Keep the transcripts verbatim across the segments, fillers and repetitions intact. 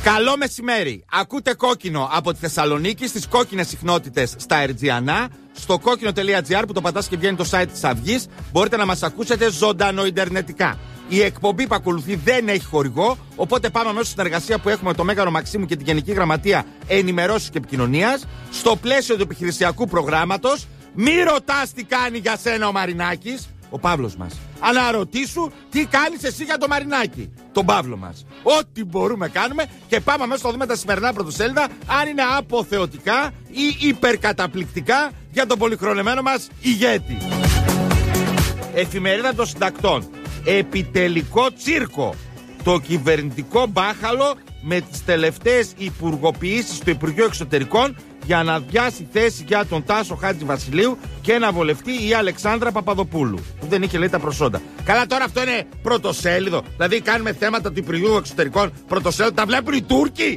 Καλό μεσημέρι. Ακούτε Κόκκινο από τη Θεσσαλονίκη στις κόκκινες συχνότητες στα Ερτζιανά. Στο κόκκινο.gr που το πατάς και βγαίνει το site της Αυγής. Μπορείτε να μας ακούσετε ζωντανοιντερνετικά. Η εκπομπή που ακολουθεί δεν έχει χορηγό. Οπότε πάμε αμέσως στην συνεργασία που έχουμε με το Μέγαρο Μαξίμου και την Γενική Γραμματεία Ενημερώσεις και Επικοινωνίας. Στο πλαίσιο του επιχειρησιακού προγράμματος. Μη ρωτάς τι κάνει για σένα ο Μαρινάκης. Ο Παύλος μας. Αναρωτήσου τι κάνεις εσύ για το Μαρινάκη. Τον Παύλο μας. Ό,τι μπορούμε κάνουμε και πάμε αμέσως να δούμε τα σημερινά πρωτοσέλιδα αν είναι αποθεωτικά ή υπερκαταπληκτικά για τον πολυχρονεμένο μας ηγέτη. Εφημερίδα των Συντακτών. Επιτελικό τσίρκο. Το κυβερνητικό μπάχαλο με τις τελευταίες υπουργοποιήσεις του Υπουργείου Εξωτερικών για να αδειάσει θέση για τον Τάσο Χατζηβασιλείου και να βολευτεί η Αλεξάνδρα Παπαδοπούλου, που δεν είχε λέει τα προσόντα. Καλά, τώρα αυτό είναι πρωτοσέλιδο. Δηλαδή κάνουμε θέματα του Υπουργείου Εξωτερικών πρωτοσέλιδο, τα βλέπουν οι Τούρκοι.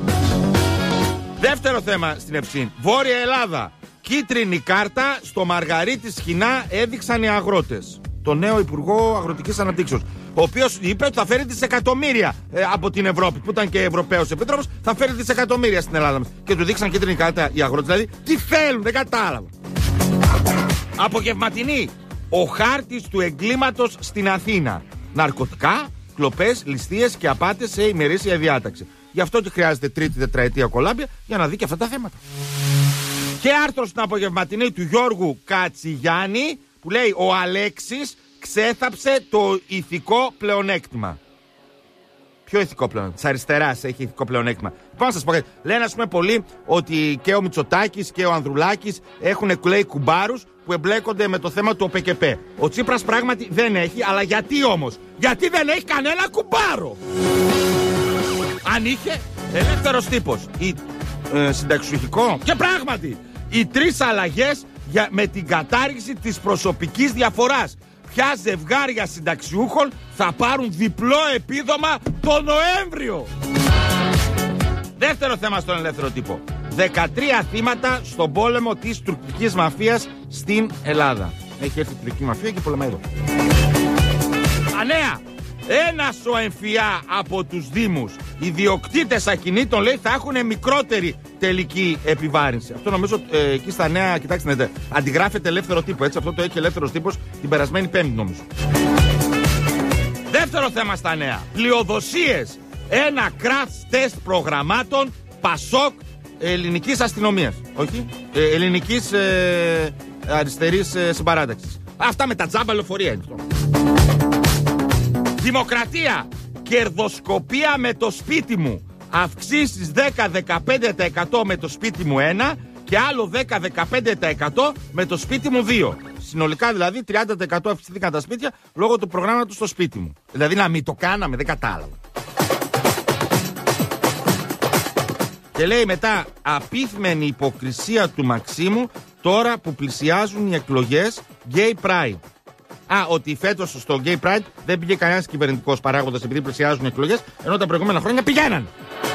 Δεύτερο θέμα στην Ευσύν. Βόρεια Ελλάδα. Κίτρινη κάρτα στο Μαργαρίτη Σχοινά έδειξαν οι αγρότες. Το νέο Υπουργό Αγροτικής Αναπτύξεως. Ο οποίος είπε ότι θα φέρει δισεκατομμύρια ε, από την Ευρώπη, που ήταν και Ευρωπαίος Επίτροπος, θα φέρει δισεκατομμύρια στην Ελλάδα μας. Και του δείξαν κίτρινη κάρτα οι αγρότες. Δηλαδή, τι θέλουν, δεν κατάλαβα. Απογευματινή. Ο χάρτης του εγκλήματος στην Αθήνα. Ναρκωτικά, κλοπές, ληστείες και απάτες σε ημερήσια διάταξη. Γι' αυτό και χρειάζεται τρίτη τετραετία κολάμπια για να δει και αυτά τα θέματα. Και άρθρο στην απογευματινή του Γιώργου Κατσιγιάννη που λέει ο Αλέξης ξέθαψε το ηθικό πλεονέκτημα. Ποιο ηθικό πλεονέκτημα? Της αριστεράς έχει ηθικό πλεονέκτημα. Πώς να σας πω κάτι. Λένε ας πούμε πολλοί ότι και ο Μητσοτάκης και ο Ανδρουλάκης έχουν λέει κουμπάρους που εμπλέκονται με το θέμα του ΟΠΕΚΕΠΕ. Ο Τσίπρας πράγματι δεν έχει, αλλά γιατί όμως? Γιατί δεν έχει κανένα κουμπάρο. Αν είχε, ελεύθερος τύπος ή ε, συνταξιουχικό. Και πράγματι, οι τρεις αλλαγές για, με την κατάργηση της προσωπικής διαφοράς. Ποια ζευγάρια συνταξιούχων θα πάρουν διπλό επίδομα το Νοέμβριο. Δεύτερο θέμα στον ελεύθερο τύπο. δεκατρία θύματα στον πόλεμο της τουρκικής μαφίας στην Ελλάδα. Έχει έρθει η τουρκική μαφία και πολεμάει εδώ. Ανέα. Ένας ο εμφυά από τους δήμους. Οι ιδιοκτήτες ακινήτων λέει θα έχουν μικρότερη τελική επιβάρυνση. Αυτό νομίζω ε, εκεί στα νέα, κοιτάξτε, ναι, αντιγράφεται ελεύθερο τύπο. Έτσι, αυτό το έχει ελεύθερος τύπος την περασμένη Πέμπτη νομίζω. Δεύτερο θέμα στα νέα. Πλειοδοσίες. Ένα crash test προγραμμάτων Πασόκ ελληνικής αστυνομίας. Όχι, ε, ελληνικής ε, αριστερής ε, συμπαράταξης. Αυτά με τα τζάμπα λεωφορεία είναι αυτό. Δημοκρατία. Κερδοσκοπία με το σπίτι μου. Αυξήσεις δέκα με δεκαπέντε τοις εκατό με το σπίτι μου ένα και άλλο δέκα με δεκαπέντε τοις εκατό με το σπίτι μου δύο. Συνολικά δηλαδή τριάντα τοις εκατό αυξήθηκαν τα σπίτια λόγω του προγράμματος στο σπίτι μου. Δηλαδή να μην το κάναμε, δεν κατάλαβα. Και λέει μετά, απίθμενη υποκρισία του Μαξίμου τώρα που πλησιάζουν οι εκλογές Gay Pride. Α, ότι φέτος στο Gay Pride δεν πήγε κανένας κυβερνητικός παράγοντας επειδή πλησιάζουν οι εκλογές, ενώ τα προηγούμενα χρόνια πηγαίναν.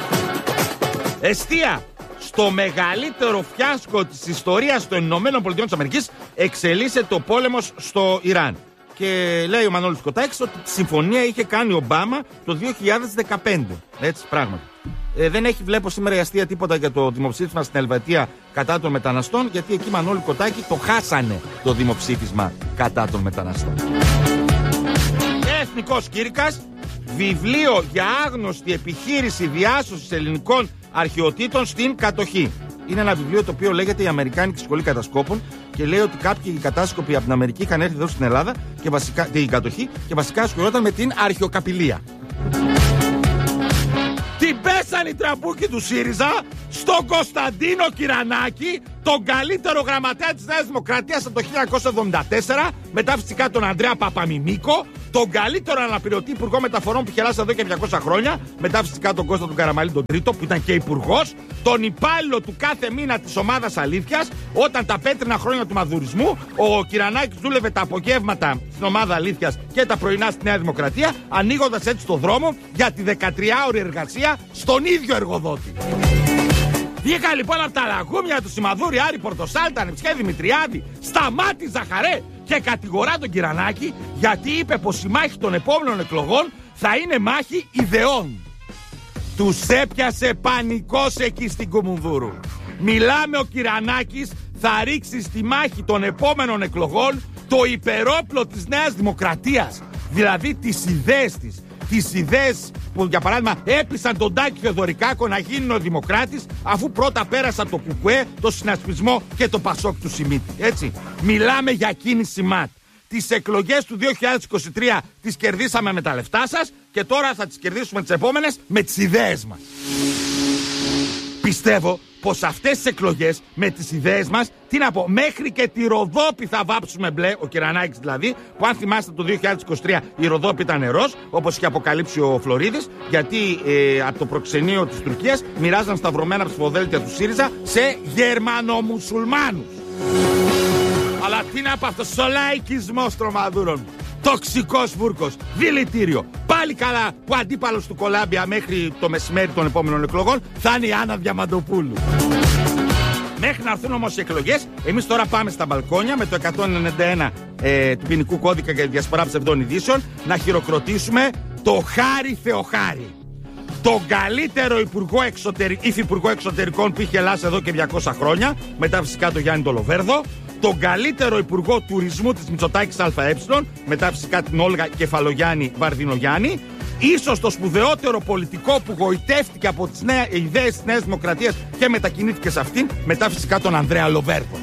Εστία. Στο μεγαλύτερο φιάσκο της ιστορίας των Ηνωμένων Πολιτειών της Αμερικής εξελίσσεται ο πόλεμος στο Ιράν. Και λέει ο Μανώλης Κοτάκης ότι τη συμφωνία είχε κάνει ο Ομπάμα το δύο χιλιάδες δεκαπέντε. Έτσι, πράγματι. Ε, δεν έχει, βλέπω σήμερα η αστεία τίποτα για το δημοψήφισμα στην Ελβετία κατά των μεταναστών, γιατί εκεί Μανώλη Κοτάκη το χάσανε το δημοψήφισμα κατά των μεταναστών. Και εθνικός κήρυκας, βιβλίο για άγνωστη επιχείρηση διάσωσης ελληνικών αρχαιοτήτων στην κατοχή. Είναι ένα βιβλίο το οποίο λέγεται Η Αμερικάνικη Σχολή Κατασκόπων και λέει ότι κάποιοι κατάσκοποι από την Αμερική είχαν έρθει εδώ στην Ελλάδα και βασικά, την κατοχή και βασικά ασχολιόταν με την αρχαιοκαπηλεία. Την πέσανε οι τραμπούκοι του ΣΥΡΙΖΑ στον Κωνσταντίνο Κυρανάκη, τον καλύτερο γραμματέα της Νέας Δημοκρατίας από το χίλια εννιακόσια εβδομήντα τέσσερα, μετά φυσικά τον Ανδρέα Παπαμιμίκο, τον καλύτερο αναπληρωτή υπουργό μεταφορών που χελάσε εδώ και διακόσια χρόνια, μετά φυσικά τον Κώστα του Καραμαλή τον τρίτο που ήταν και υπουργός, τον υπάλληλο του κάθε μήνα της ομάδας Αλήθειας, όταν τα πέτρινα χρόνια του μαδουρισμού, ο Κυρανάκης δούλευε τα απογεύματα στην ομάδα Αλήθειας και τα πρωινά στη Νέα Δημοκρατία, ανοίγοντας έτσι το δρόμο για τη δεκατριάωρη εργασία στον ίδιο εργοδότη. Βγήκα λοιπόν από τα λαγούμια του Σιμαδούρη, Άρη Πορτοσάλτα, Νεψιέ Δημητριάδη, Σταμάτη Ζαχαρέ και κατηγορά τον Κυρανάκη γιατί είπε πως η μάχη των επόμενων εκλογών θα είναι μάχη ιδεών. Τους έπιασε πανικός εκεί στην Κουμουνδούρου. Μιλάμε, ο Κυρανάκης θα ρίξει στη μάχη των επόμενων εκλογών το υπερόπλο της Νέας Δημοκρατίας. Δηλαδή τις ιδέες της. Τις ιδέες που, για παράδειγμα, έπεισαν τον Τάκη Θεοδωρικάκο να γίνει ο Δημοκράτης, αφού πρώτα πέρασαν το Κουκουέ, το Συνασπισμό και το Πασόκ του Σιμίτη. Έτσι. Μιλάμε για κίνηση ΜΑΤ. Τις εκλογές του δύο χιλιάδες είκοσι τρία τις κερδίσαμε με τα λεφτά σας και τώρα θα τις κερδίσουμε τις επόμενες με τις ιδέες μας. Πιστεύω πως αυτές τις εκλογές με τις ιδέες μας, τι να πω, μέχρι και τη Ροδόπη θα βάψουμε μπλε, ο Κυρανάκης δηλαδή, που αν θυμάστε το δύο χιλιάδες είκοσι τρία η Ροδόπη ήταν ροζ, όπως είχε αποκαλύψει ο Φλωρίδης, γιατί ε, από το προξενείο της Τουρκίας μοιράζαν σταυρωμένα ψηφοδέλτια του ΣΥΡΙΖΑ σε Γερμανομουσουλμάνους. Αλλά τι να πω, αυτός ο λαϊκισμός τρομαδούρων. Τοξικός βούρκος, δηλητήριο. Πάλι καλά που αντίπαλος του Κολάμπια μέχρι το μεσημέρι των επόμενων εκλογών θα είναι η Άννα Διαμαντοπούλου. Μέχρι να έρθουν όμως οι εκλογές, εμείς τώρα πάμε στα μπαλκόνια με το εκατόν ενενήντα ένα ε, του ποινικού κώδικα για τη διασπορά ψευδών ειδήσεων να χειροκροτήσουμε το Χάρη Θεοχάρη. Τον καλύτερο υπουργό εξωτερι... υφυπουργό εξωτερικών που είχε Ελλάδα εδώ και διακόσια χρόνια, μετά φυσικά το Γιάννη Τολοβέρδο. Τον καλύτερο υπουργό τουρισμού της Μητσοτάκης ΑΕ, μετά φυσικά την Όλγα Κεφαλογιάννη Βαρδινογιάννη. Ίσως το σπουδαιότερο πολιτικό που γοητεύτηκε από τις νέα... ιδέες της Νέας Δημοκρατίας και μετακινήθηκε σε αυτήν, μετά φυσικά τον Ανδρέα Λοβέρδο.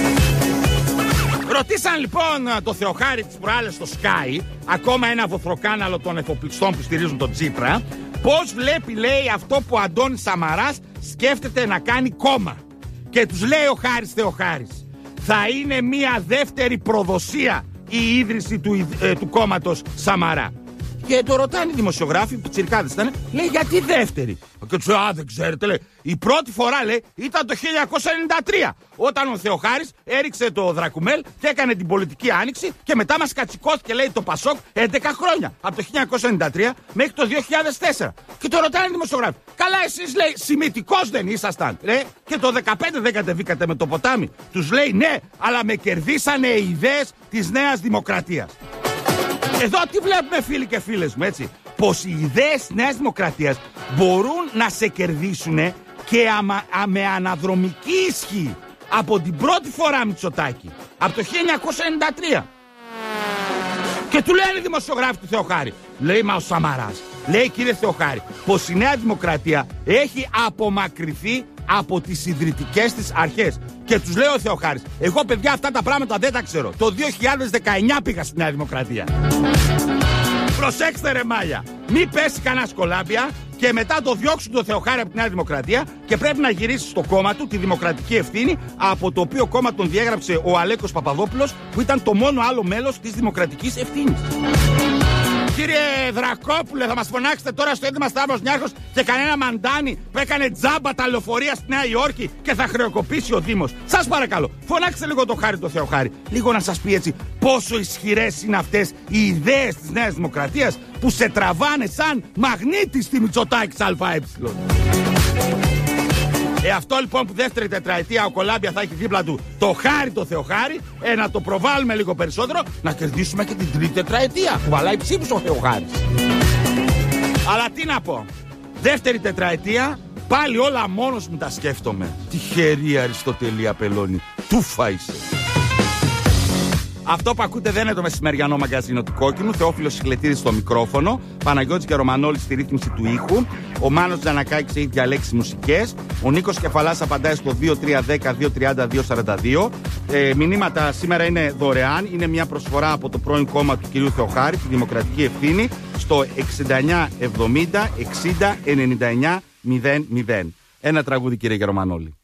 Ρωτήσαν λοιπόν το Θεοχάρη τις προάλλες στο Sky, ακόμα ένα βοθροκάναλο των εφοπλιστών που στηρίζουν τον Τσίπρα, πώς βλέπει, λέει, αυτό που ο Αντώνης Σαμαράς σκέφτεται να κάνει κόμμα. Και τους λέει ο Χάρης Θεοχάρης, θα είναι μια δεύτερη προδοσία η ίδρυση του, ε, του κόμματος Σαμαρά. Και το ρωτάνε οι δημοσιογράφοι, που τσιρκάδες ήταν, λέει, γιατί δεύτερη. Και του λέει, α, δεν ξέρετε, λέει, η πρώτη φορά, λέει, ήταν το χίλια εννιακόσια ενενήντα τρία, όταν ο Θεοχάρης έριξε το Δρακουμέλ και έκανε την πολιτική άνοιξη και μετά μας κατσικώθηκε, λέει, το Πασόκ έντεκα χρόνια, από το χίλια εννιακόσια ενενήντα τρία μέχρι το δύο χιλιάδες τέσσερα. Και το ρωτάνε οι δημοσιογράφοι, καλά, εσείς, λέει, σημιτικός δεν ήσασταν, λέει, και το δεκαπέντε δεν κατεβήκατε με το ποτάμι. Τους λέει, ναι, αλλά με κερδίσανε οι ιδέες της Νέας Δημοκρατίας. Εδώ τι βλέπουμε, φίλοι και φίλες μου, έτσι, πως οι ιδέες της Νέας Δημοκρατίας μπορούν να σε κερδίσουν και αμα, α, με αναδρομική ισχύ από την πρώτη φορά Μητσοτάκη, από το χίλια εννιακόσια ενενήντα τρία. Και του λένε οι δημοσιογράφοι του Θεοχάρη, λέει, μα ο Σαμαράς, λέει, κύριε Θεοχάρη, πως η Νέα Δημοκρατία έχει απομακρυνθεί από τις ιδρυτικές της αρχές. Και τους λέει ο Θεοχάρης, εγώ, παιδιά, αυτά τα πράγματα δεν τα ξέρω. Το δύο χιλιάδες δεκαεννιά πήγα στη Νέα Δημοκρατία. Προσέξτε, ρε μάλια, μη πέσει κανένα Κολάμπια και μετά το διώξουν το Θεοχάρη από τη Νέα Δημοκρατία και πρέπει να γυρίσει στο κόμμα του, τη Δημοκρατική Ευθύνη, από το οποίο κόμμα τον διέγραψε ο Αλέκος Παπαδόπουλος, που ήταν το μόνο άλλο μέλος της Δημοκρατικής Ευθύνης. Κύριε Δρακόπουλε, θα μας φωνάξετε τώρα στο έντυμα Σταύρος Νιάρχος και κανένα μαντάνι που έκανε τζάμπα τα λεωφορεία στη Νέα Υόρκη και θα χρεοκοπήσει ο Δήμος. Σας παρακαλώ, φωνάξτε λίγο το Χάρη το Θεοχάρη. Λίγο να σας πει, έτσι, πόσο ισχυρές είναι αυτές οι ιδέες της Νέας Δημοκρατίας που σε τραβάνε σαν μαγνήτη στη Μητσοτάκης ΑΕ. Ε, αυτό λοιπόν που δεύτερη τετραετία ο Κολάμπια θα έχει δίπλα του το Χάρη το Θεοχάρη, ε, να το προβάλλουμε λίγο περισσότερο, να κερδίσουμε και την τρίτη τετραετία που βαλάει ψήφους ο Θεοχάρης. Αλλά τι να πω, δεύτερη τετραετία πάλι όλα μόνος μου τα σκέφτομαι. Τυχερή Αριστοτελή Απελώνη, τούφα είσαι. Αυτό που ακούτε δεν είναι το μεσημεριανό μαγκαζίνο του Κόκκινου. Θεόφιλος Σικλετίδης στο μικρόφωνο. Παναγιώτης και Ρωμανόλης στη ρύθμιση του ήχου. Ο Μάνος Τζανακάκης έχει διαλέξει μουσικές. Ο Νίκος Κεφαλάς απαντάει στο δύο τρία ένα μηδέν δύο τριάντα δύο σαράντα δύο. Ε, μηνύματα σήμερα είναι δωρεάν. Είναι μια προσφορά από το πρώην κόμμα του κυρίου Θεοχάρη, τη Δημοκρατική Ευθύνη, στο εξήντα εννιά εβδομήντα εξήντα ενενήντα εννιά μηδέν μηδέν. Ένα τραγούδι, κύριε Ρωμανόλη.